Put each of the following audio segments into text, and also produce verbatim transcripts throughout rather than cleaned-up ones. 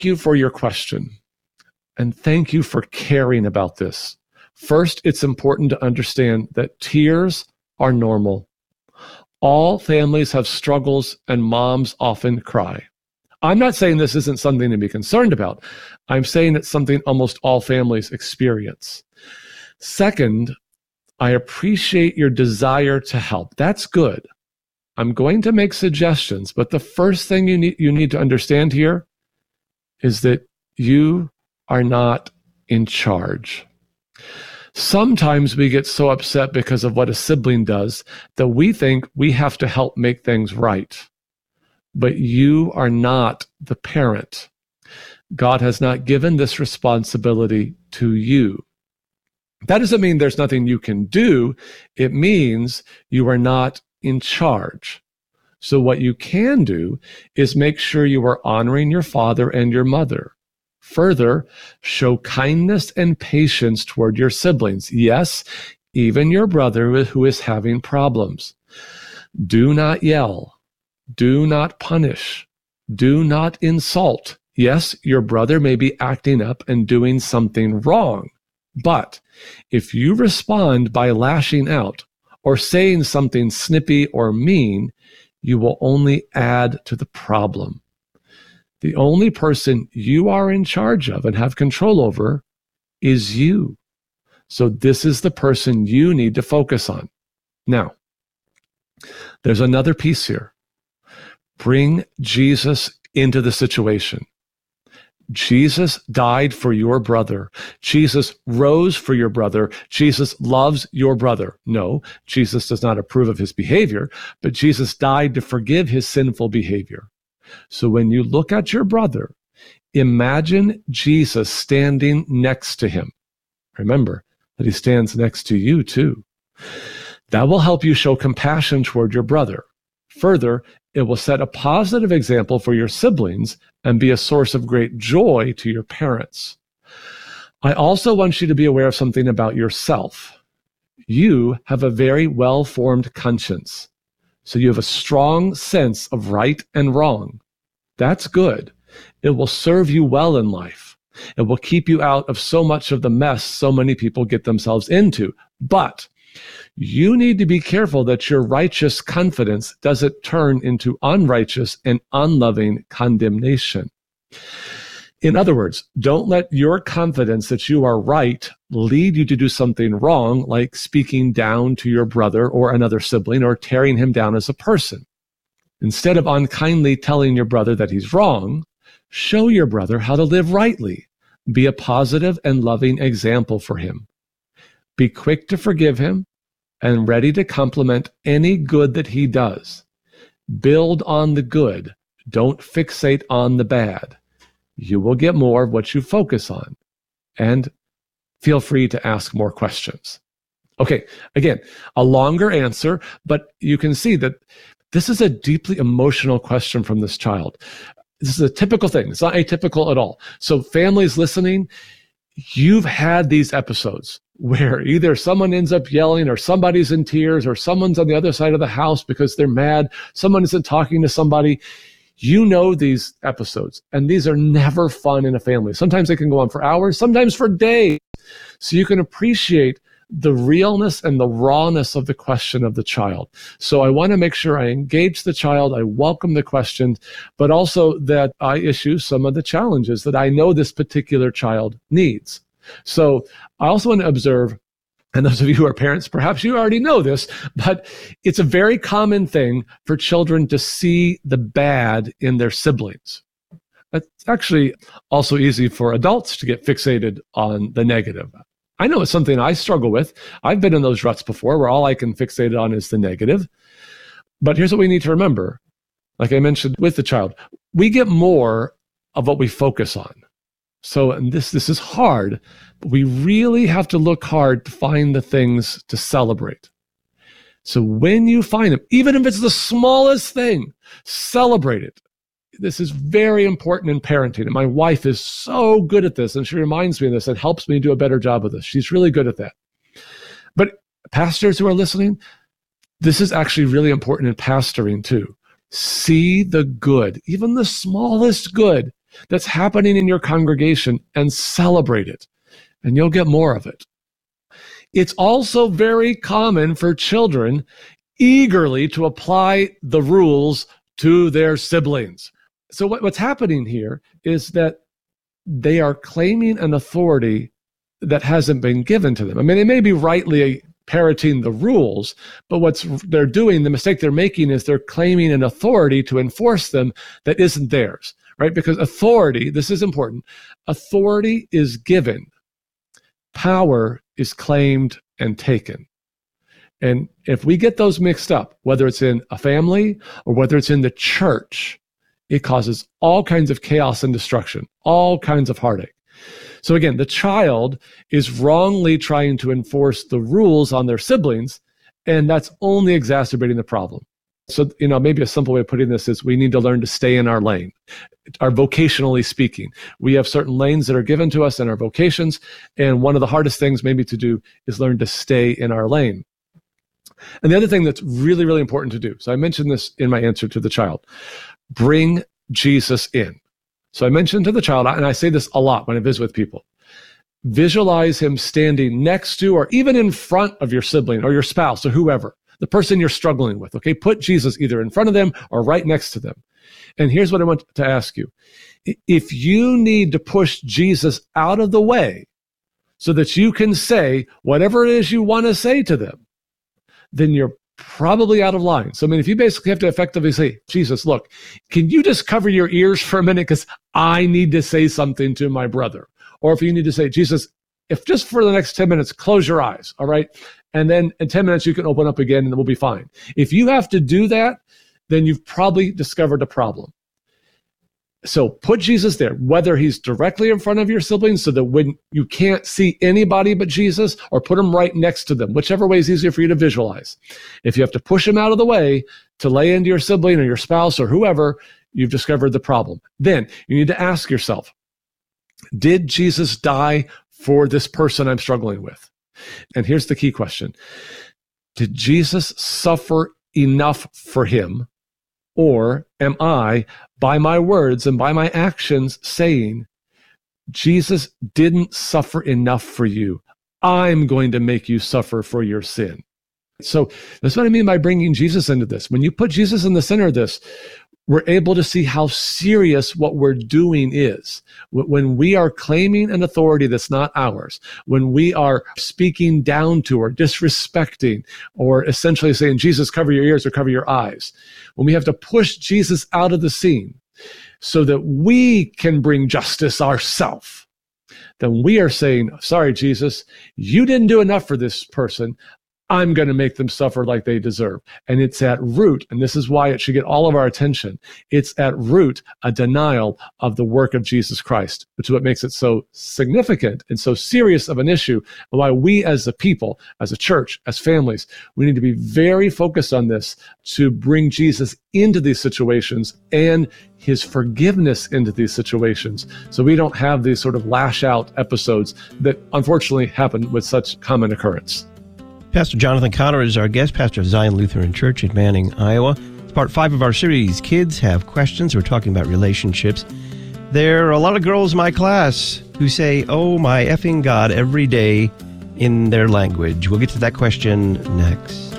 you for your question. And thank you for caring about this. First, it's important to understand that tears are normal. All families have struggles, and moms often cry. I'm not saying this isn't something to be concerned about. I'm saying it's something almost all families experience. Second, I appreciate your desire to help. That's good. I'm going to make suggestions, but the first thing you need, you need to understand here is that you are not in charge. Sometimes we get so upset because of what a sibling does that we think we have to help make things right. But you are not the parent. God has not given this responsibility to you. That doesn't mean there's nothing you can do. It means you are not in charge. So what you can do is make sure you are honoring your father and your mother. Further, show kindness and patience toward your siblings. Yes, even your brother who is having problems. Do not yell. Do not punish. Do not insult. Yes, your brother may be acting up and doing something wrong. But if you respond by lashing out or saying something snippy or mean, you will only add to the problem. The only person you are in charge of and have control over is you. So this is the person you need to focus on. Now, there's another piece here. Bring Jesus into the situation. Jesus died for your brother. Jesus rose for your brother. Jesus loves your brother. No, Jesus does not approve of his behavior, but Jesus died to forgive his sinful behavior. So when you look at your brother, imagine Jesus standing next to him. Remember that he stands next to you too. That will help you show compassion toward your brother. Further, it will set a positive example for your siblings and be a source of great joy to your parents. I also want you to be aware of something about yourself. You have a very well-formed conscience. So you have a strong sense of right and wrong. That's good. It will serve you well in life. It will keep you out of so much of the mess so many people get themselves into. But you need to be careful that your righteous confidence doesn't turn into unrighteous and unloving condemnation. In other words, don't let your confidence that you are right lead you to do something wrong, like speaking down to your brother or another sibling or tearing him down as a person. Instead of unkindly telling your brother that he's wrong, show your brother how to live rightly. Be a positive and loving example for him. Be quick to forgive him and ready to compliment any good that he does. Build on the good. Don't fixate on the bad. You will get more of what you focus on. And feel free to ask more questions. Okay, again, a longer answer, but you can see that this is a deeply emotional question from this child. This is a typical thing. It's not atypical at all. So families listening, you've had these episodes where either someone ends up yelling or somebody's in tears or someone's on the other side of the house because they're mad. Someone isn't talking to somebody. You know these episodes, and these are never fun in a family. Sometimes they can go on for hours, sometimes for days. So you can appreciate the realness and the rawness of the question of the child. So I want to make sure I engage the child, I welcome the questions, but also that I issue some of the challenges that I know this particular child needs. So I also want to observe, and those of you who are parents, perhaps you already know this, but it's a very common thing for children to see the bad in their siblings. It's actually also easy for adults to get fixated on the negative. I know it's something I struggle with. I've been in those ruts before where all I can fixate on is the negative. But here's what we need to remember. Like I mentioned with the child, we get more of what we focus on. So and this, this is hard, but we really have to look hard to find the things to celebrate. So when you find them, even if it's the smallest thing, celebrate it. This is very important in parenting. And my wife is so good at this, and she reminds me of this and helps me do a better job of this. She's really good at that. But pastors who are listening, this is actually really important in pastoring too. See the good, even the smallest good that's happening in your congregation and celebrate it, and you'll get more of it. It's also very common for children eagerly to apply the rules to their siblings. So what, what's happening here is that they are claiming an authority that hasn't been given to them. I mean, they may be rightly parroting the rules, but what's they're doing, the mistake they're making is they're claiming an authority to enforce them that isn't theirs, right? Because authority, this is important, authority is given. Power is claimed and taken. And if we get those mixed up, whether it's in a family or whether it's in the church, it causes all kinds of chaos and destruction, all kinds of heartache. So again, the child is wrongly trying to enforce the rules on their siblings, and that's only exacerbating the problem. So, you know, maybe a simple way of putting this is we need to learn to stay in our lane, our vocationally speaking. We have certain lanes that are given to us in our vocations, and one of the hardest things maybe to do is learn to stay in our lane. And the other thing that's really, really important to do, so I mentioned this in my answer to the child, bring Jesus in. So I mentioned to the child, and I say this a lot when I visit with people, visualize him standing next to or even in front of your sibling or your spouse or whoever, the person you're struggling with, okay? Put Jesus either in front of them or right next to them. And here's what I want to ask you. If you need to push Jesus out of the way so that you can say whatever it is you want to say to them, then you're probably out of line. So, I mean, if you basically have to effectively say, Jesus, look, can you just cover your ears for a minute because I need to say something to my brother? Or if you need to say, Jesus, if just for the next ten minutes, close your eyes, all right? And then in ten minutes, you can open up again and we'll be fine. If you have to do that, then you've probably discovered a problem. So put Jesus there, whether he's directly in front of your siblings so that when you can't see anybody but Jesus, or put him right next to them, whichever way is easier for you to visualize. If you have to push him out of the way to lay into your sibling or your spouse or whoever, you've discovered the problem. Then you need to ask yourself, did Jesus die for this person I'm struggling with? And here's the key question. Did Jesus suffer enough for him? Or am I, by my words and by my actions, saying, Jesus didn't suffer enough for you. I'm going to make you suffer for your sin. So that's what I mean by bringing Jesus into this. When you put Jesus in the center of this, we're able to see how serious what we're doing is. When we are claiming an authority that's not ours, when we are speaking down to or disrespecting or essentially saying, Jesus, cover your ears or cover your eyes, when we have to push Jesus out of the scene so that we can bring justice ourselves, then we are saying, sorry, Jesus, you didn't do enough for this person. I'm going to make them suffer like they deserve. And it's at root, and this is why it should get all of our attention, it's at root a denial of the work of Jesus Christ, which is what makes it so significant and so serious of an issue, and why we as a people, as a church, as families, we need to be very focused on this to bring Jesus into these situations and his forgiveness into these situations, so we don't have these sort of lash out episodes that unfortunately happen with such common occurrence. Pastor Jonathan Conner is our guest, pastor of Zion Lutheran Church in Manning, Iowa. It's part five of our series, Kids Have Questions. We're talking about relationships. There are a lot of girls in my class who say, oh my effing God, every day in their language. We'll get to that question next.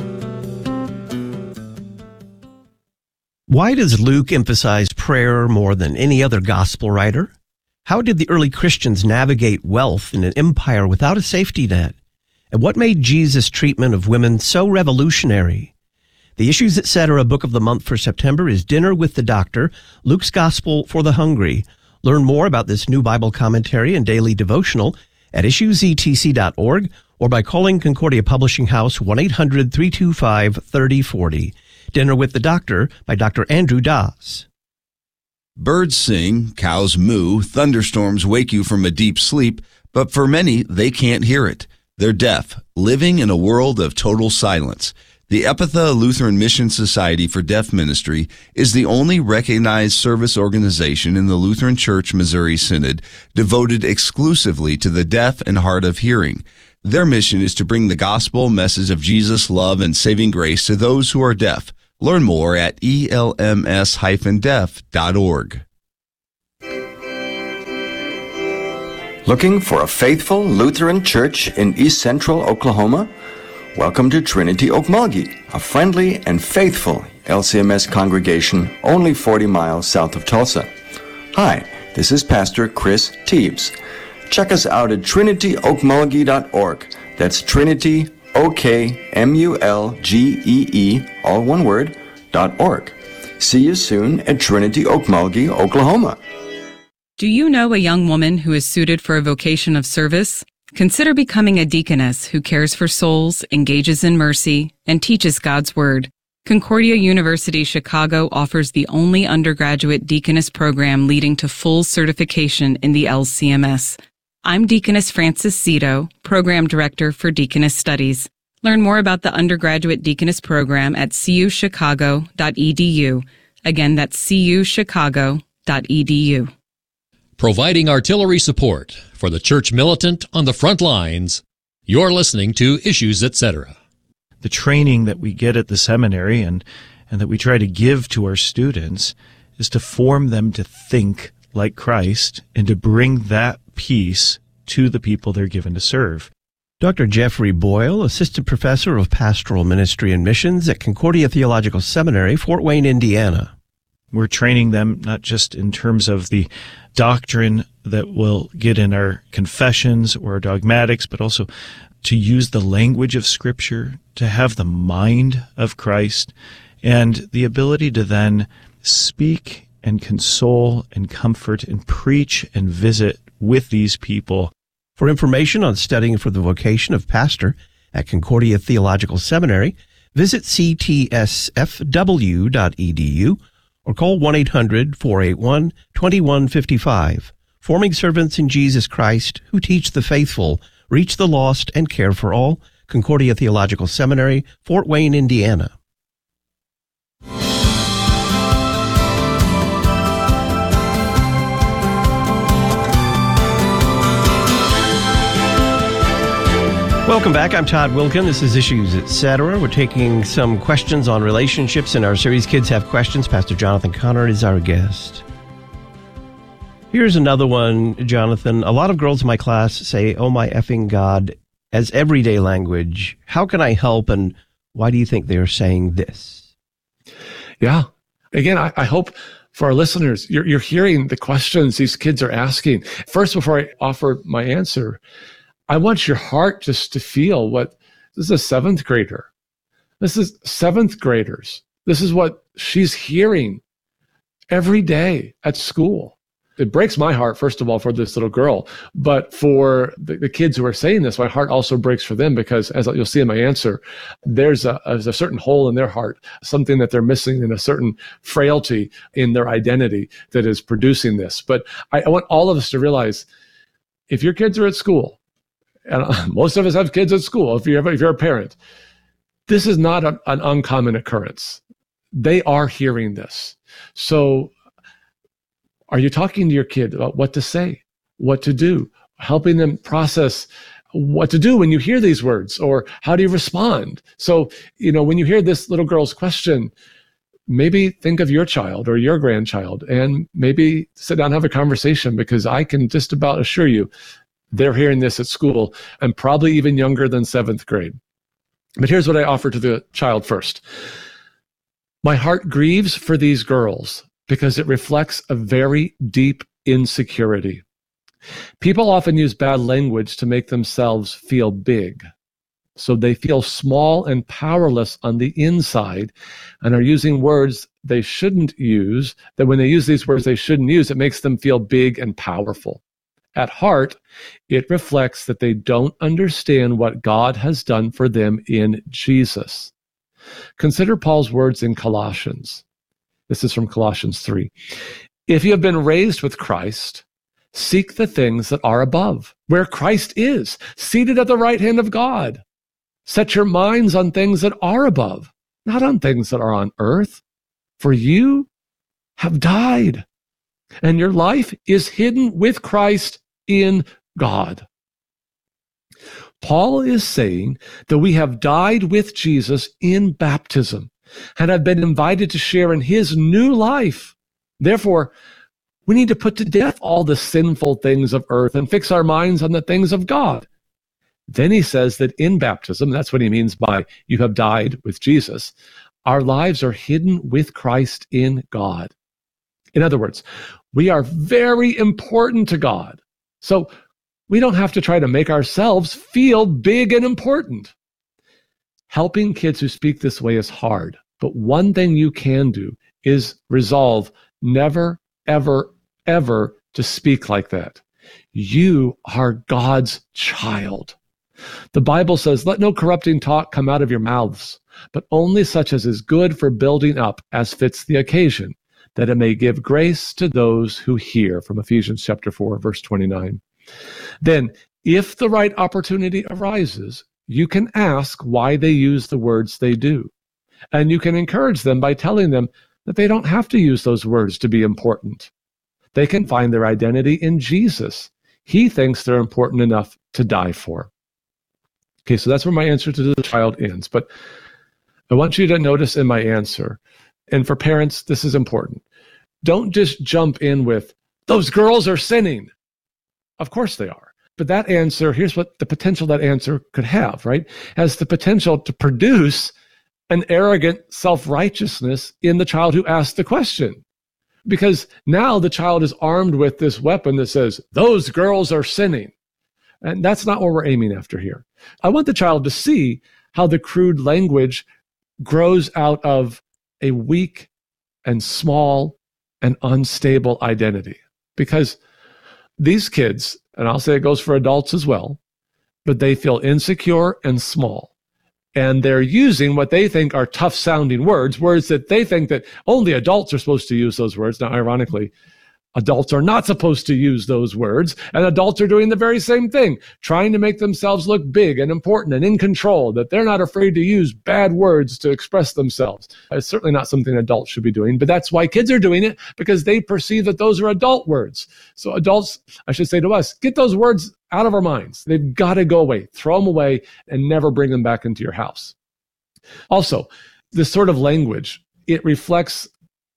Why does Luke emphasize prayer more than any other gospel writer? How did the early Christians navigate wealth in an empire without a safety net? And what made Jesus' treatment of women so revolutionary? The Issues et cetera book of the month for September is Dinner with the Doctor, Luke's Gospel for the Hungry. Learn more about this new Bible commentary and daily devotional at issues e t c dot org or by calling Concordia Publishing House one eight hundred three two five three oh four oh. Dinner with the Doctor by Doctor Andrew Das. Birds sing, cows moo, thunderstorms wake you from a deep sleep, but for many, they can't hear it. They're deaf, living in a world of total silence. The Epitha Lutheran Mission Society for Deaf Ministry is the only recognized service organization in the Lutheran Church Missouri Synod devoted exclusively to the deaf and hard of hearing. Their mission is to bring the gospel message of Jesus' love and saving grace to those who are deaf. Learn more at e l m s dash deaf dot org. Looking for a faithful Lutheran church in East Central Oklahoma? Welcome to Trinity Okmulgee, a friendly and faithful L C M S congregation only forty miles south of Tulsa. Hi, this is Pastor Chris Teebs. Check us out at trinity okmulgee dot org. That's Trinity, O K M U L G E E, all one word, dot org. See you soon at Trinity Okmulgee, Oklahoma. Do you know a young woman who is suited for a vocation of service? Consider becoming a deaconess who cares for souls, engages in mercy, and teaches God's Word. Concordia University Chicago offers the only undergraduate deaconess program leading to full certification in the L C M S. I'm Deaconess Frances Zito, Program Director for Deaconess Studies. Learn more about the undergraduate deaconess program at c u chicago dot e d u. Again, that's c u chicago dot e d u. Providing artillery support for the church militant on the front lines. You're listening to Issues, et cetera. The training that we get at the seminary and, and that we try to give to our students is to form them to think like Christ and to bring that peace to the people they're given to serve. Doctor Jeffrey Boyle, Assistant Professor of Pastoral Ministry and Missions at Concordia Theological Seminary, Fort Wayne, Indiana. We're training them not just in terms of the doctrine that we'll get in our confessions or our dogmatics, but also to use the language of Scripture, to have the mind of Christ, and the ability to then speak and console and comfort and preach and visit with these people. For information on studying for the vocation of pastor at Concordia Theological Seminary, visit c t s f w dot e d u or call one eight hundred, four eight one, two one five five. Forming servants in Jesus Christ who teach the faithful, reach the lost, and care for all. Concordia Theological Seminary, Fort Wayne, Indiana. Welcome back. I'm Todd Wilkin. This is Issues, et cetera. We're taking some questions on relationships in our series, Kids Have Questions. Pastor Jonathan Conner is our guest. Here's another one, Jonathan. A lot of girls in my class say, "Oh my effing God," as everyday language. How can I help, and why do you think they are saying this? Yeah. Again, I, I hope for our listeners, you're, you're hearing the questions these kids are asking. First, before I offer my answer, I want your heart just to feel what, this is a seventh grader. This is seventh graders. This is what she's hearing every day at school. It breaks my heart, first of all, for this little girl, but for the, the kids who are saying this, my heart also breaks for them because, as you'll see in my answer, there's a, there's a certain hole in their heart, something that they're missing, and a certain frailty in their identity that is producing this. But I, I want all of us to realize, if your kids are at school, and most of us have kids at school, if you're, if you're a parent, this is not a, an uncommon occurrence. They are hearing this. So are you talking to your kid about what to say, what to do, helping them process what to do when you hear these words, or how do you respond? So, you know, when you hear this little girl's question, maybe think of your child or your grandchild and maybe sit down and have a conversation, because I can just about assure you they're hearing this at school, and probably even younger than seventh grade. But here's what I offer to the child first. My heart grieves for these girls because it reflects a very deep insecurity. People often use bad language to make themselves feel big. So they feel small and powerless on the inside and are using words they shouldn't use, that when they use these words they shouldn't use, it makes them feel big and powerful. At heart, it reflects that they don't understand what God has done for them in Jesus. Consider Paul's words in Colossians. This is from Colossians three. If you have been raised with Christ, seek the things that are above, where Christ is, seated at the right hand of God. Set your minds on things that are above, not on things that are on earth. For you have died, and your life is hidden with Christ in God. Paul is saying that we have died with Jesus in baptism and have been invited to share in his new life. Therefore, We need to put to death all the sinful things of earth and fix our minds on the things of God. Then he says that in baptism, that's what he means by you have died with Jesus, our lives are hidden with Christ in God. In other words, we are very important to God. So we don't have to try to make ourselves feel big and important. Helping kids who speak this way is hard, but one thing you can do is resolve never, ever, ever to speak like that. You are God's child. The Bible says, let no corrupting talk come out of your mouths, but only such as is good for building up as fits the occasion, that it may give grace to those who hear, from Ephesians chapter four, verse twenty-nine. Then, if the right opportunity arises, you can ask why they use the words they do. And you can encourage them by telling them that they don't have to use those words to be important. They can find their identity in Jesus. He thinks they're important enough to die for. Okay, so that's where my answer to the child ends. But I want you to notice in my answer, and for parents, this is important. Don't just jump in with, those girls are sinning. Of course they are. But that answer, here's what the potential that answer could have, right? Has the potential to produce an arrogant self-righteousness in the child who asked the question. Because now the child is armed with this weapon that says, those girls are sinning. And that's not what we're aiming after here. I want the child to see how the crude language grows out of a weak and small and unstable identity. Because these kids, and I'll say it goes for adults as well, but they feel insecure and small. And they're using what they think are tough sounding words, words that they think that only adults are supposed to use those words. Now, ironically, adults are not supposed to use those words, and adults are doing the very same thing, trying to make themselves look big and important and in control, that they're not afraid to use bad words to express themselves. It's certainly not something adults should be doing, but that's why kids are doing it, because they perceive that those are adult words. So adults, I should say to us, get those words out of our minds. They've got to go away. Throw them away and never bring them back into your house. Also, this sort of language, it reflects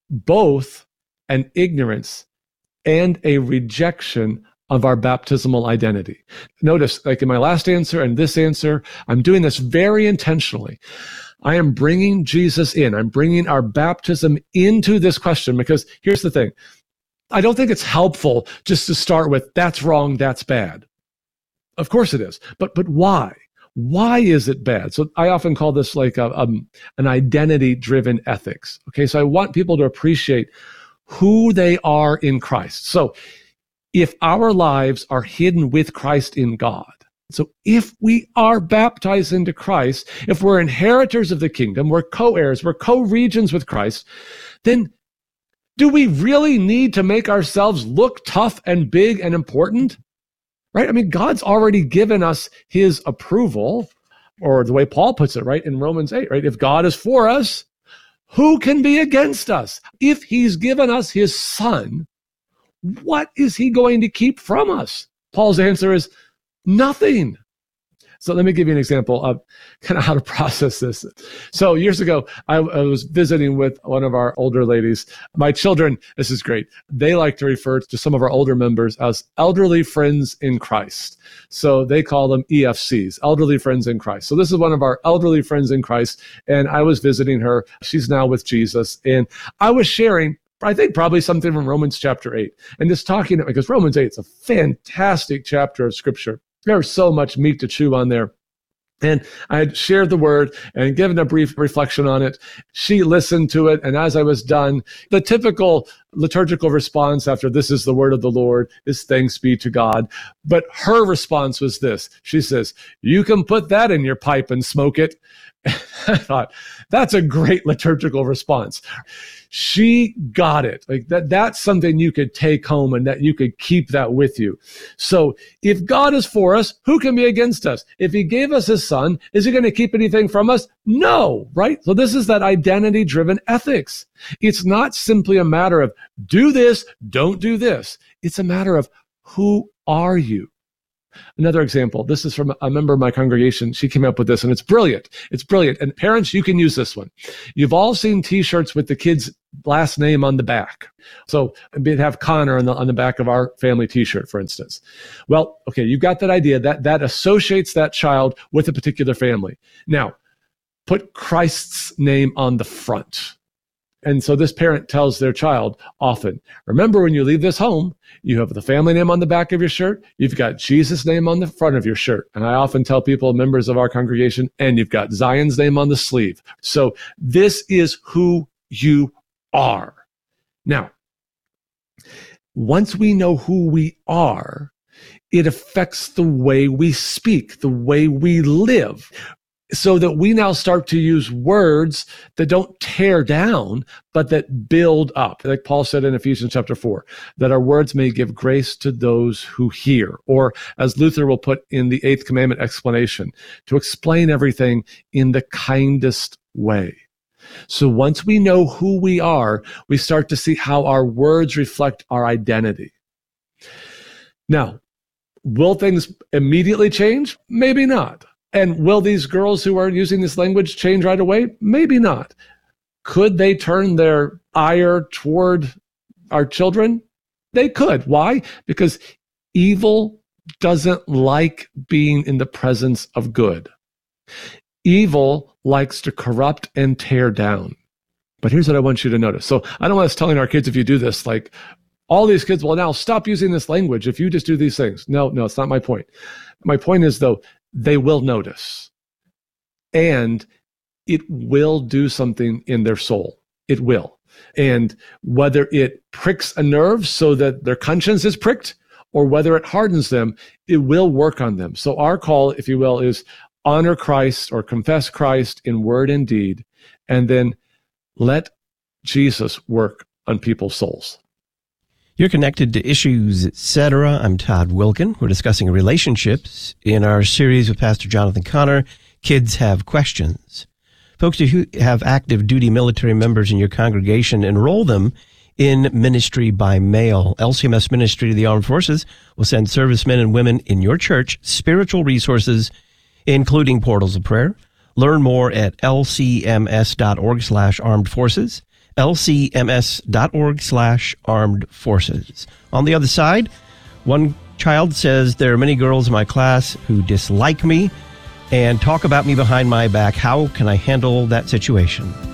both an ignorance and a rejection of our baptismal identity. Notice, like in my last answer and this answer, I'm doing this very intentionally. I am bringing Jesus in. I'm bringing our baptism into this question, because here's the thing. I don't think it's helpful just to start with, that's wrong, that's bad. Of course it is. But but why? Why is it bad? So I often call this like a, um, an identity-driven ethics. Okay, so I want people to appreciate who they are in Christ. So if our lives are hidden with Christ in God, so if we are baptized into Christ, if we're inheritors of the kingdom, we're co-heirs, we're co-regents with Christ, then do we really need to make ourselves look tough and big and important? Right? I mean, God's already given us his approval, or the way Paul puts it, right, in Romans eight, right? If God is for us, who can be against us? If he's given us his son, what is he going to keep from us? Paul's answer is nothing. So let me give you an example of kind of how to process this. So years ago, I, I was visiting with one of our older ladies. My children, this is great. They like to refer to some of our older members as elderly friends in Christ. So they call them E F Cs, elderly friends in Christ. So this is one of our elderly friends in Christ. And I was visiting her. She's now with Jesus. And I was sharing, I think probably something from Romans chapter eight. And just talking, because Romans eight is a fantastic chapter of scripture. There's so much meat to chew on there. And I had shared the word and given a brief reflection on it. She listened to it. And as I was done, the typical liturgical response after this is the word of the Lord is thanks be to God. But her response was this. She says, you can put that in your pipe and smoke it. I thought, that's a great liturgical response. She got it. Like that, that's something you could take home and that you could keep that with you. So if God is for us, who can be against us? If he gave us his son, is he going to keep anything from us? No, right? So this is that identity-driven ethics. It's not simply a matter of do this, don't do this. It's a matter of who are you? Another example, this is from a member of my congregation. She came up with this, and it's brilliant. It's brilliant. And parents, you can use this one. You've all seen T-shirts with the kids' last name on the back. So it'd have Connor on the, on the back of our family t-shirt, for instance. Well, okay, you've got that idea that that associates that child with a particular family. Now, put Christ's name on the front. And so this parent tells their child often, remember when you leave this home, you have the family name on the back of your shirt, you've got Jesus' name on the front of your shirt. And I often tell people, members of our congregation, and you've got Zion's name on the sleeve. So this is who you are. Now, once we know who we are, it affects the way we speak, the way we live, so that we now start to use words that don't tear down, but that build up. Like Paul said in Ephesians chapter four, that our words may give grace to those who hear. Or as Luther will put in the Eighth Commandment explanation, to explain everything in the kindest way. So once we know who we are, we start to see how our words reflect our identity. Now, will things immediately change? Maybe not. And will these girls who are using this language change right away? Maybe not. Could they turn their ire toward our children? They could. Why? Because evil doesn't like being in the presence of good. Evil likes to corrupt and tear down. But here's what I want you to notice. So I don't want us telling our kids, if you do this, like all these kids will now stop using this language if you just do these things. No, no, it's not my point. My point is, though, they will notice, and it will do something in their soul. It will. And whether it pricks a nerve so that their conscience is pricked, or whether it hardens them, it will work on them. So our call, if you will, is honor Christ or confess Christ in word and deed, and then let Jesus work on people's souls. You're connected to Issues, et cetera. I'm Todd Wilkin. We're discussing relationships in our series with Pastor Jonathan Conner. Kids Have Questions. Folks, if you have active duty military members in your congregation, enroll them in ministry by mail. L C M S Ministry to the Armed Forces will send servicemen and women in your church spiritual resources, including portals of prayer. Learn more at lcms.org slash armed forces. lcms.org slash armed forces. On the other side, one child says, there are many girls in my class who dislike me and talk about me behind my back. How can I handle that situation?